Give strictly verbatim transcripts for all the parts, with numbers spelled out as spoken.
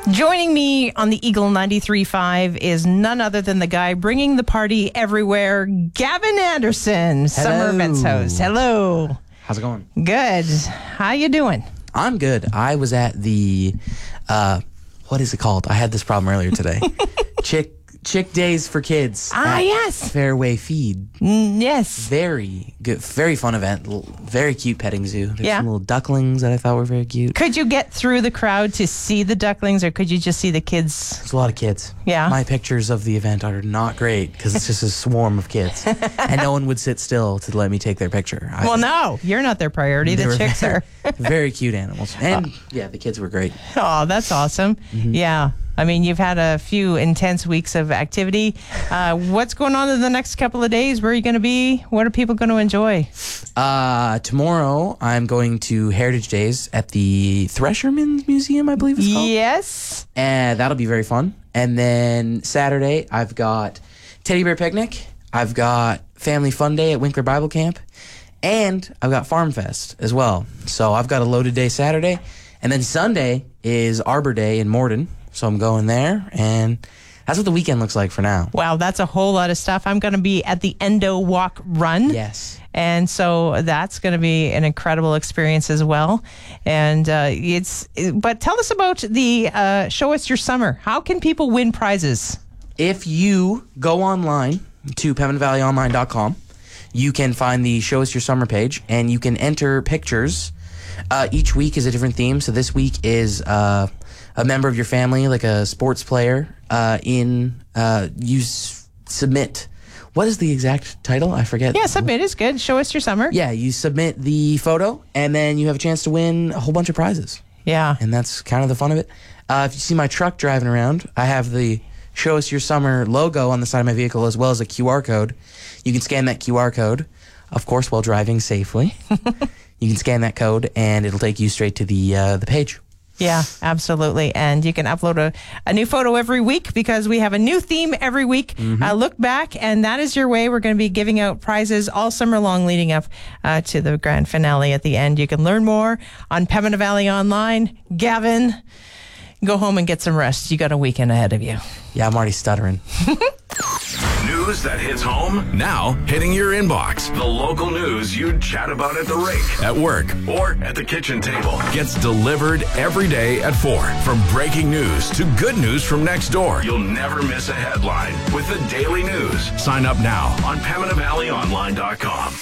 Joining me on the Eagle ninety-three point five is none other than the guy bringing the party everywhere, Gavin Anderson, Summer Events host. Hello. How's it going? Good. How you doing? I'm good. I was at the, uh, what is it called? I had this problem earlier today. Chick Chick Days for Kids. Ah, yes. Fairway Feed. Mm, yes. Very good. Very fun event. L- Very cute petting zoo. There's Yeah. some little ducklings that I thought were very cute. Could you get through the crowd to see the ducklings, or could you just see the kids? There's a lot of kids. Yeah. My pictures of the event are not great because it's just a swarm of kids. And no one would sit still to let me take their picture. I, Well, no, you're not their priority. they The were chicks are. very cute animals. And yeah, the kids were great. Oh, that's awesome. Mm-hmm. Yeah. I mean, you've had a few intense weeks of activity. Uh, what's going on in the next couple of days? Where are you going to be? What are people going to enjoy? Uh, tomorrow, I'm going to Heritage Days at the Thresherman's Museum, I believe it's called. Yes. And that'll be very fun. And then Saturday, I've got Teddy Bear Picnic. I've got Family Fun Day at Winkler Bible Camp. And I've got Farm Fest as well. So I've got a loaded day Saturday. And then Sunday is Arbor Day in Morden. So I'm going there, and that's what the weekend looks like for now. Wow, that's a whole lot of stuff. I'm going to be at the Endo Walk Run. Yes. And so that's going to be an incredible experience as well. And uh, it's, but tell us about the uh, Show Us Your Summer. How can people win prizes? If you go online to pembina valley online dot com, you can find the Show Us Your Summer page, and you can enter pictures. Uh, each week is a different theme. So this week is uh, a member of your family, like a sports player, uh, in uh, you s- submit. What is the exact title? I forget. Yeah, submit is good. Show Us Your Summer. Yeah, you submit the photo, and then you have a chance to win a whole bunch of prizes. Yeah. And that's kind of the fun of it. Uh, if you see my truck driving around, I have the Show Us Your Summer logo on the side of my vehicle, as well as a Q R code. You can scan that Q R code, of course, while driving safely. You can scan that code, and it'll take you straight to the uh, the page. Yeah, absolutely. And you can upload a, a new photo every week because we have a new theme every week. Mm-hmm. Uh, look back, and that is your way. We're going to be giving out prizes all summer long leading up uh, to the grand finale at the end. You can learn more on Pembina Valley Online. Gavin, go home and get some rest. You got a weekend ahead of you. Yeah, I'm already stuttering. News that hits home, now hitting your inbox. The local news you'd chat about at the rink, at work, or at the kitchen table gets delivered every day at four. From breaking news to good news from next door, you'll never miss a headline with the Daily News. Sign up now on pembina valley online dot com.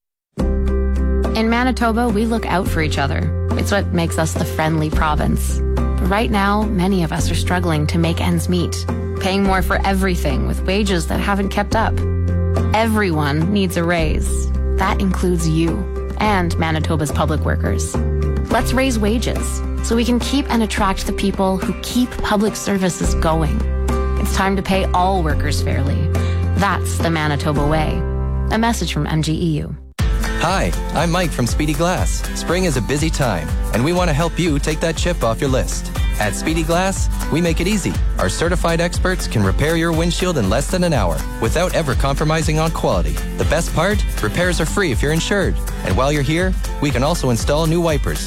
In Manitoba, we look out for each other. It's what makes us the friendly province. But right now, many of us are struggling to make ends meet, paying more for everything with wages that haven't kept up. Everyone needs a raise. That includes you and Manitoba's public workers. Let's raise wages so we can keep and attract the people who keep public services going. It's time to pay all workers fairly. That's the Manitoba way. A message from M G E U. Hi, I'm Mike from Speedy Glass. Spring is a busy time, and we want to help you take that chip off your list. At Speedy Glass, we make it easy. Our certified experts can repair your windshield in less than an hour without ever compromising on quality. The best part? Repairs are free if you're insured. And while you're here, we can also install new wipers.